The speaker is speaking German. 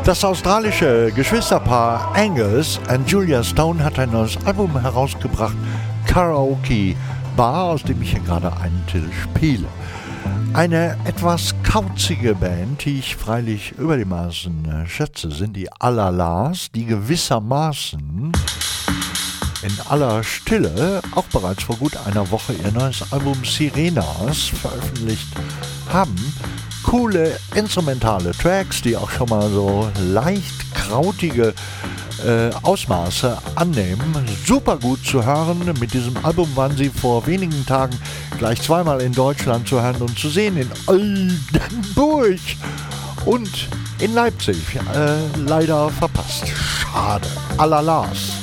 Das australische Geschwisterpaar Angus und Julia Stone hat ein neues Album herausgebracht, Karaoke Bar, aus dem ich hier gerade einen Titel spiele. Eine etwas kauzige Band, die ich freilich über die Maßen schätze, sind die Alalas, die gewissermaßen in aller Stille auch bereits vor gut einer Woche ihr neues Album Sirenas veröffentlicht haben. Coole instrumentale Tracks, die auch schon mal so leicht krautige Ausmaße annehmen. Super gut zu hören. Mit diesem Album waren sie vor wenigen Tagen gleich zweimal in Deutschland zu hören und zu sehen, in Oldenburg und in Leipzig. Leider verpasst. Schade. Alalas.